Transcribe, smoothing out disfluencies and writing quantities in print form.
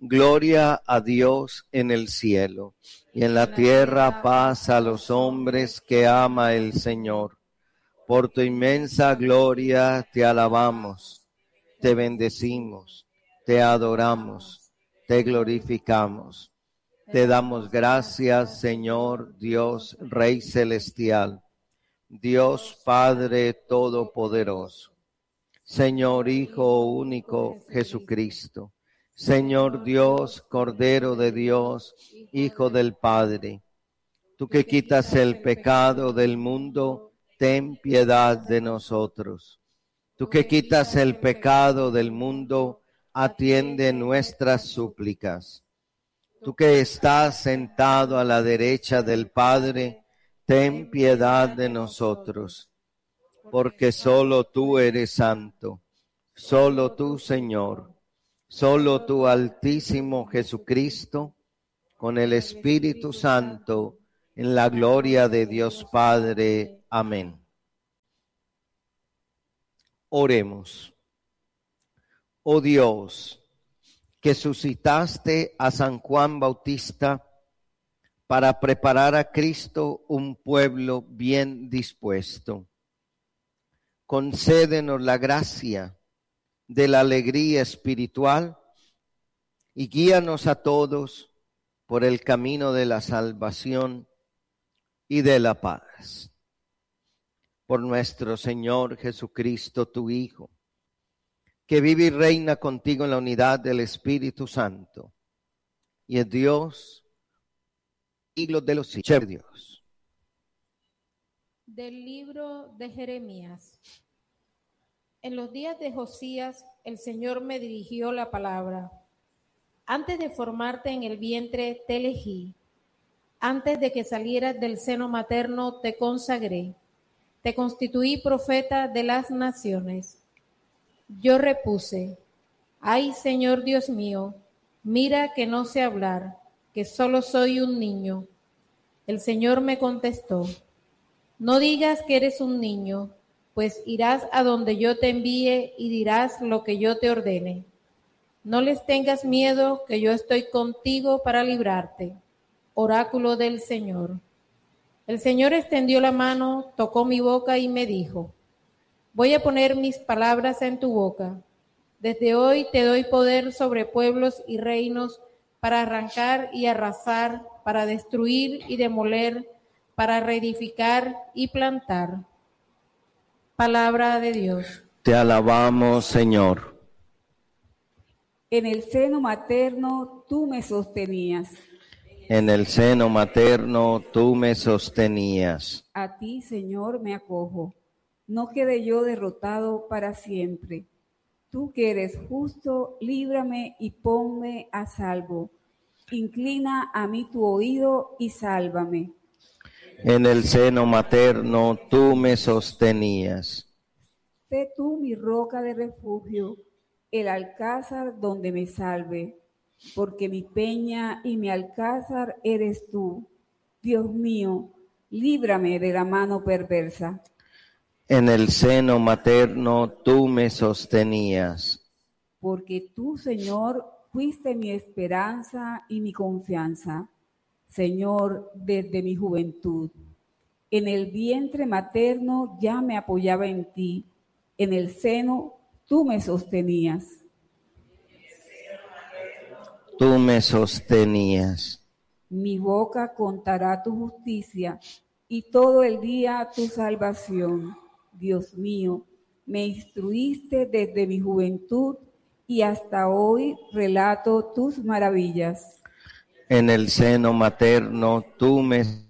Gloria a Dios en el cielo, y en la tierra paz a los hombres que ama el Señor. Por tu inmensa gloria te alabamos, te bendecimos, te adoramos, te glorificamos. Te damos gracias, Señor Dios, Rey celestial, Dios Padre todopoderoso, Señor Hijo único Jesucristo, Señor Dios, Cordero de Dios, Hijo del Padre. Tú que quitas el pecado del mundo, ten piedad de nosotros. Tú que quitas el pecado del mundo, atiende nuestras súplicas. Tú que estás sentado a la derecha del Padre, ten piedad de nosotros. Porque solo tú eres santo, solo tú, Señor, solo tú, Altísimo Jesucristo, con el Espíritu Santo, en la gloria de Dios Padre. Amén. Oremos. Oh Dios, que suscitaste a San Juan Bautista para preparar a Cristo un pueblo bien dispuesto. Concédenos la gracia de la alegría espiritual y guíanos a todos por el camino de la salvación y de la paz. Por nuestro Señor Jesucristo, tu Hijo, que vive y reina contigo en la unidad del Espíritu Santo, y es Dios, siglos de los siglos de Dios. Del libro de Jeremías. En los días de Josías, el Señor me dirigió la palabra. Antes de formarte en el vientre te elegí. Antes de que salieras del seno materno te consagré. Te constituí profeta de las naciones. Yo repuse, ay Señor Dios mío, mira que no sé hablar, que solo soy un niño. El Señor me contestó, no digas que eres un niño, pues irás a donde yo te envíe y dirás lo que yo te ordene. No les tengas miedo, que yo estoy contigo para librarte. Oráculo del Señor. El Señor extendió la mano, tocó mi boca y me dijo, voy a poner mis palabras en tu boca. Desde hoy te doy poder sobre pueblos y reinos para arrancar y arrasar, para destruir y demoler, para reedificar y plantar. Palabra de Dios. Te alabamos, Señor. En el seno materno tú me sostenías. En el seno materno tú me sostenías. A ti, Señor, me acojo. No quede yo derrotado para siempre. Tú que eres justo, líbrame y ponme a salvo. Inclina a mí tu oído y sálvame. En el seno materno tú me sostenías. Sé tú mi roca de refugio, el alcázar donde me salve, porque mi peña y mi alcázar eres tú. Dios mío, líbrame de la mano perversa. En el seno materno tú me sostenías. Porque tú, Señor, fuiste mi esperanza y mi confianza, Señor, desde mi juventud. En el vientre materno ya me apoyaba en ti, en el seno tú me sostenías. Tú me sostenías. Mi boca contará tu justicia y todo el día tu salvación. Dios mío, me instruiste desde mi juventud y hasta hoy relato tus maravillas. En el seno materno tú me